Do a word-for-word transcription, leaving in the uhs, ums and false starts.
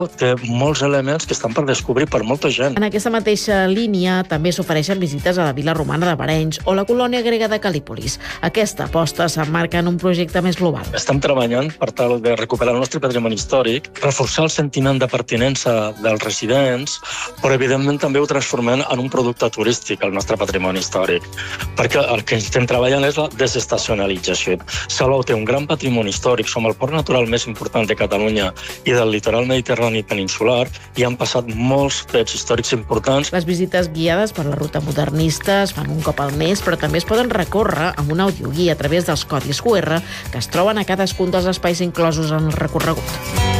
té molts elements que estan per descobrir per molta gent. En aquesta mateixa línia també s'ofereixen visites a la vila romana de Barenys o la colònia grega de Cal·lípolis. Aquesta aposta s'emmarca en un projecte més global. Estem treballant per tal de recuperar el nostre patrimoni històric, reforçar el sentiment de pertinença dels residents, però evidentment també ho transformem en un producte turístic, el nostre patrimoni històric. Perquè el que estem treballant és la desestacionalització. Salou té un gran patrimoni històric, som el port natural més important de Catalunya i del litoral mediterrani peninsular, i han passat molts fets històrics importants. Les visites guiades per la ruta modernista es fan un cop al mes, però també es poden recórrer amb un audioguia a través dels codis cu erre que es troben a cadascun dels espais inclosos en el recorregut.